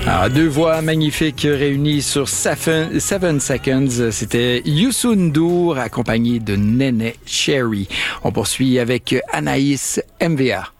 Alors, deux voix magnifiques réunies sur 7 Seconds. C'était Youssou N'Dour accompagné de Néné Cherry. On poursuit avec Anaïs MVA.